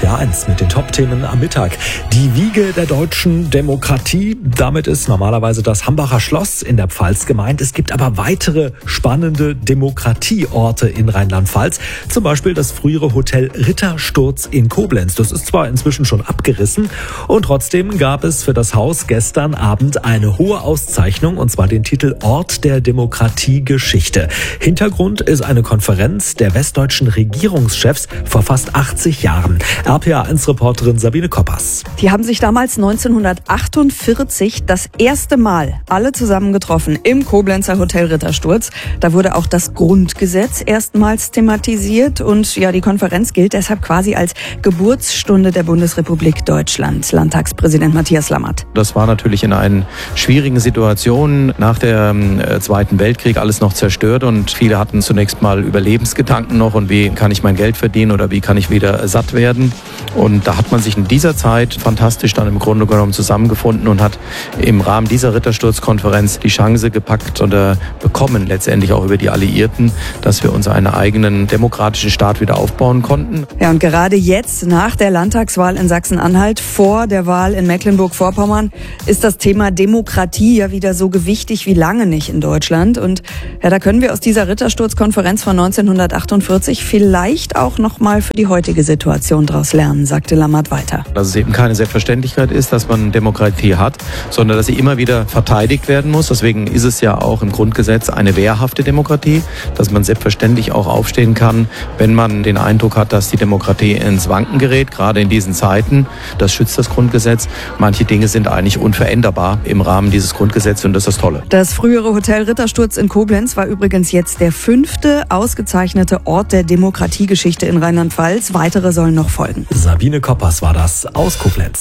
RPA1 mit den Top-Themen am Mittag. Die Wiege der deutschen Demokratie, damit ist normalerweise das Hambacher Schloss in der Pfalz gemeint. Es gibt aber weitere spannende Demokratieorte in Rheinland-Pfalz. Zum Beispiel das frühere Hotel Rittersturz in Koblenz. Das ist zwar inzwischen schon abgerissen und trotzdem gab es für das Haus gestern Abend eine hohe Auszeichnung, und zwar den Titel Ort der Demokratiegeschichte. Hintergrund ist eine Konferenz der westdeutschen Regierungschefs vor fast 80 Jahren. RPA1-Reporterin Sabine Koppers. Die haben sich damals 1948 das erste Mal alle zusammengetroffen im Koblenzer Hotel Rittersturz. Da wurde auch das Grundgesetz erstmals thematisiert und ja, die Konferenz gilt deshalb quasi als Geburtsstunde der Bundesrepublik Deutschland. Landtagspräsident Matthias Lammert. Das war natürlich in einer schwierigen Situation nach dem Zweiten Weltkrieg alles noch zerstört und viele hatten zunächst mal Überlebensgedanken noch und wie kann ich mein Geld verdienen oder wie kann ich wieder satt werden. Und da hat man sich in dieser Zeit fantastisch dann im Grunde genommen zusammengefunden und hat im Rahmen dieser Rittersturzkonferenz die Chance gepackt oder bekommen letztendlich auch über die Alliierten, dass wir uns einen eigenen demokratischen Staat wieder aufbauen konnten. Ja, und gerade jetzt nach der Landtagswahl in Sachsen-Anhalt, vor der Wahl in Mecklenburg-Vorpommern, ist das Thema Demokratie ja wieder so gewichtig wie lange nicht in Deutschland. Und ja, da können wir aus dieser Rittersturzkonferenz von 1948 vielleicht auch noch mal für die heutige Situation daraus lernen, sagte Lammert weiter. Dass es eben keine Selbstverständlichkeit ist, dass man Demokratie hat, sondern dass sie immer wieder verteidigt werden muss. Deswegen ist es ja auch im Grundgesetz eine wehrhafte Demokratie, dass man selbstverständlich auch aufstehen kann, wenn man den Eindruck hat, dass die Demokratie ins Wanken gerät, gerade in diesen Zeiten. Das schützt das Grundgesetz. Manche Dinge sind eigentlich unveränderbar im Rahmen dieses Grundgesetzes und das ist das Tolle. Das frühere Hotel Rittersturz in Koblenz war übrigens jetzt der 5. ausgezeichnete Ort der Demokratiegeschichte in Rheinland-Pfalz. Weitere sollen noch folgen. Sabine Koppers war das aus Koblenz.